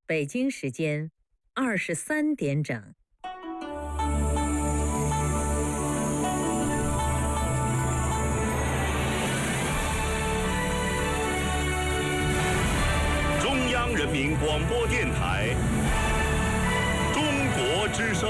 北京时间23点整。 中央人民广播电台中国之声。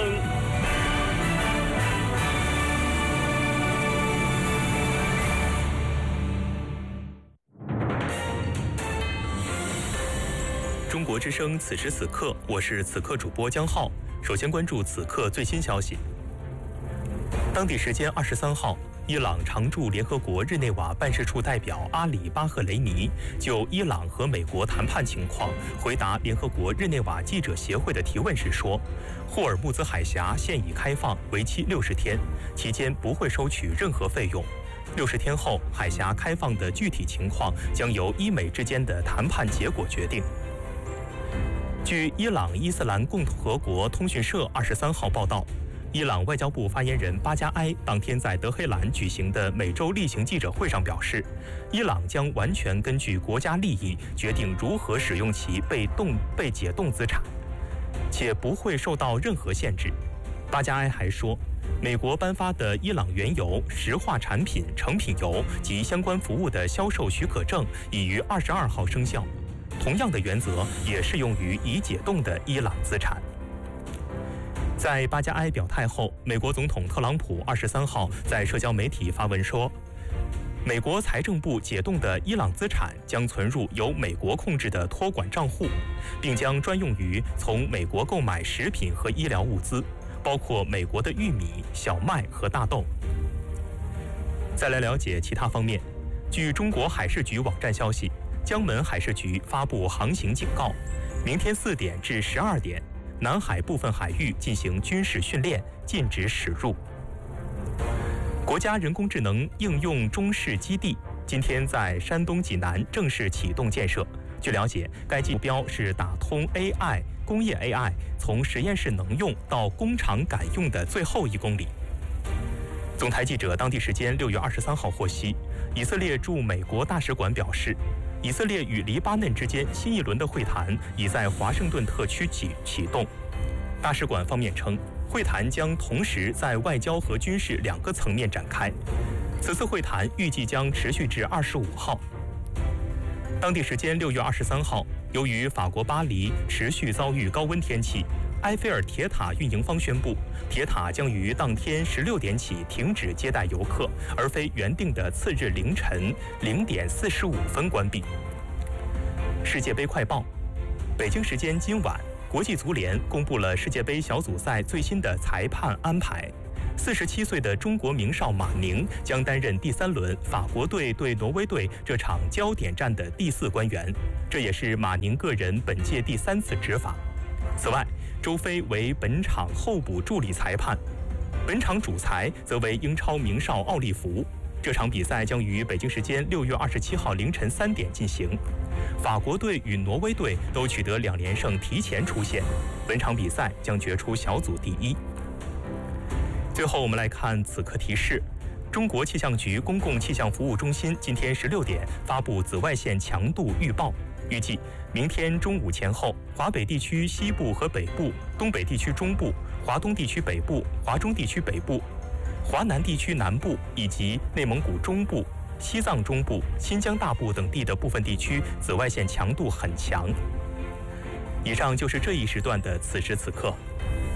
中国之声，此时此刻，我是此刻主播江浩。首先关注此刻最新消息。当地时间23号，伊朗常驻联合国日内瓦办事处代表阿里巴赫雷尼就伊朗和美国谈判情况回答联合国日内瓦记者协会的提问时说，霍尔木兹海峡现已开放，为期60天，期间不会收取任何费用。60天后，海峡开放的具体情况将由伊美之间的谈判结果决定。据伊朗伊斯兰共和国通讯社23号报道，伊朗外交部发言人巴加埃当天在德黑兰举行的每周例行记者会上表示，伊朗将完全根据国家利益决定如何使用其被解冻资产，且不会受到任何限制。巴加埃还说，美国颁发的伊朗原油、石化产品、成品油及相关服务的销售许可证已于22号生效。同样的原则也适用于已解冻的伊朗资产。在巴加埃表态后，美国总统特朗普23号在社交媒体发文说，美国财政部解冻的伊朗资产将存入由美国控制的托管账户，并将专用于从美国购买食品和医疗物资，包括美国的玉米、小麦和大豆。再来了解其他方面。据中国海事局网站消息，江门海事局发布航行警告，明天4点至12点，南海部分海域进行军事训练，禁止驶入。国家人工智能应用中试基地今天在山东济南正式启动建设。据了解，该目标是打通 AI 工业 AI 从实验室能用到工厂敢用的最后1公里。总台记者当地时间6月23号获悉，以色列驻美国大使馆表示，以色列与黎巴嫩之间新一轮的会谈已在华盛顿特区启动。大使馆方面称，会谈将同时在外交和军事2个层面展开。此次会谈预计将持续至25号。当地时间6月23号，由于法国巴黎持续遭遇高温天气，埃菲尔铁塔运营方宣布，铁塔将于当天16点起停止接待游客，而非原定的次日凌晨0点45分关闭。世界杯快报：北京时间今晚，国际足联公布了世界杯小组赛最新的裁判安排。47岁的中国名哨马宁将担任第3轮法国队对挪威队这场焦点战的第4官员，这也是马宁个人本届第3次执法。此外，周飞为本场候补助理裁判，本场主裁则为英超名哨奥利弗。这场比赛将于北京时间6月27号凌晨3点进行。法国队与挪威队都取得2连胜，提前出线。本场比赛将决出小组第1。最后，我们来看此刻提示：中国气象局公共气象服务中心今天16点发布紫外线强度预报，预计明天中午前后，华北地区西部和北部、东北地区中部、华东地区北部、华中地区北部、华南地区南部以及内蒙古中部、西藏中部、新疆大部等地的部分地区紫外线强度很强。以上就是这一时段的此时此刻。